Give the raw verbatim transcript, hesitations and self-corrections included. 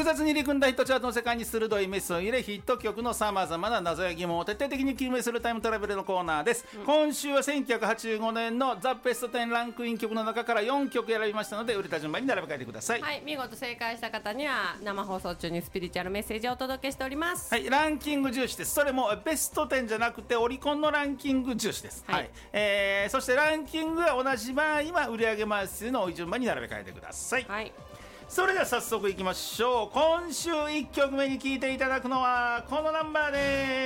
雑に入り組んだヒットチャートの世界に鋭いメスを入れ、ヒット曲のさまざまな謎や疑問を徹底的に究明するタイムトラベルのコーナーです、うん、今週はせんきゅうひゃくはちじゅうごねんのザ・ベストテンランクイン曲の中からよんきょく選びましたので、売れた順番に並べ替えてください。 はい、見事正解した方には生放送中にスピリチュアルメッセージをお届けしております。 はい、ランキング重視です。それもベストテンじゃなくてオリコンのランキング重視です、はいはい。えー、そしてランキングが同じ場合は売上枚数の多い順番に並べ替えてください、はい。それでは早速いきましょう。今週いっきょくめに聴いていただくのはこのナンバーです。